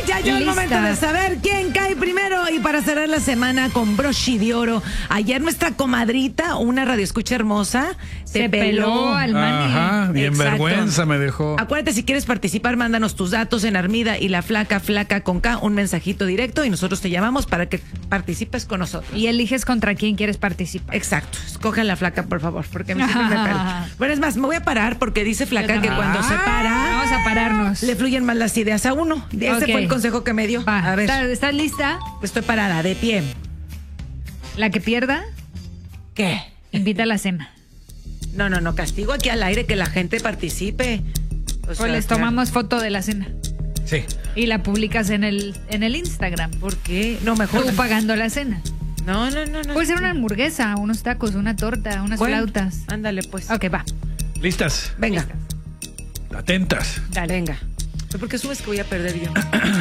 ya llegó el momento de saber quién cae primero. Y para cerrar la semana con broche de oro, ayer nuestra comadrita, una radioescucha hermosa, se peló al Manny. Ajá, bien vergüenza me dejó. Acuérdate, si quieres participar, mándanos tus datos en Armida y la flaca con K, un mensajito directo y nosotros te llamamos para que participes con nosotros. Y eliges contra quién quieres participar. Exacto. Escojan la flaca, por favor, porque a mí siempre me perdí. Bueno, es más, me voy a parar porque dice flaca que cuando se para... Vamos a pararnos. Le fluyen más las ideas a uno. Ese fue el consejo que me dio. Va. A ver. ¿Estás lista? Estoy parada, de pie. La que pierda, ¿Qué? invita a la cena. No, castigo aquí al aire, que la gente participe. O sea, Pues les tomamos foto de la cena. Sí. Y la publicas en el Instagram. ¿Por qué? No, mejor. Tú pagando la cena. No. Puede ser una hamburguesa, unos tacos, una torta, unas flautas. Ándale, pues. Ok, va. ¿Listas? Venga. Atentas. Dale, venga. ¿Por qué subes que voy a perder yo?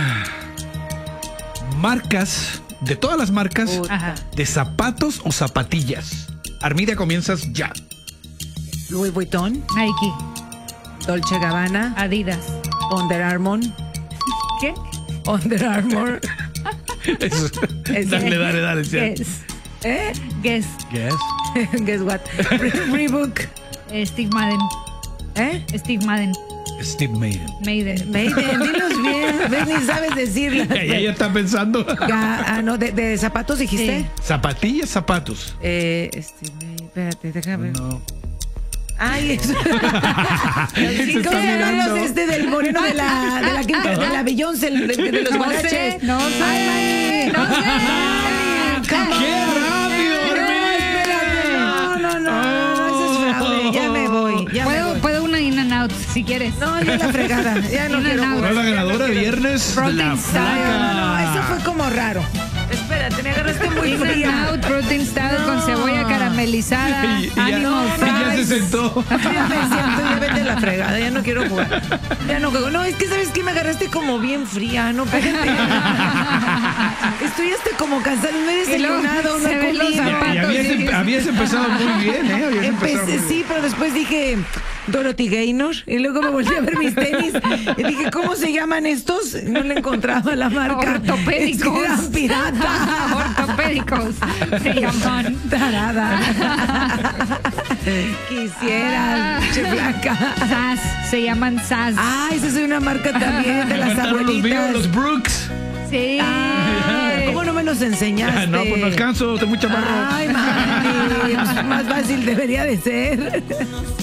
Marcas, de todas las marcas, Ajá. de zapatos o zapatillas. Armida, comienzas ya. Louis Vuitton, Nike, Dolce Gabbana, Adidas. Under Armour. ¿Qué? Under Armour. Eso. Dale. Guess. ¿Eh? Guess. Guess. Guess what? Reebok. Steve Madden. ¿Eh? Steve Madden. Steve Maiden. Maiden. Maiden, dilos bien. ¿Ves? Ni sabes decirlas. Ya está pensando. No, de zapatos dijiste. Sí. Zapatillas, zapatos. Espérate, déjame. No. Ay, eso. Se ¿Cómo está se llaman mirando. los del moreno de la quinta, de la Beyoncé, de los guaraches? No sé. Ay, No sé. ¡Qué rápido, Armida! No, eso es fraude. Ya me voy. Puedo una in and out si quieres. No, ya la fregada. Ya no In quiero and out. ¿No jugar. es la ganadora viernes? Protein La Style. flaca. No, eso fue como raro. Espérate, me agarraste muy In and fría. out, protein stout con cebolla caramelizada. Y ya, Animal y ya se fries. sentó. Ya me siento, ya vete a la fregada, ya no quiero jugar. Ya no juego. No, es que sabes que me agarraste como bien fría, no, espérate. Estoy como cansada, no he Y luego desayunado, no se he ven los comido. zapatos. Habías empezado muy bien, ¿eh? Habías empezado muy bien. Sí, pero después dije Dorothy Gaynor y luego me volví a ver mis tenis y dije, ¿cómo se llaman estos? No le encontraba la marca. Ortopédicos. Es que eran pirata. Ortopédicos se llaman. Tarada. Quisieras, che flaca. SAS, se llaman SAS. Ah, esa es una marca también de las Faltaron los míos, abuelitas. los Brooks. Sí. ¿Cómo no me los enseñaste? No, pues no alcanzo, tengo mucha barro. Ay, mami, pues más fácil debería de ser.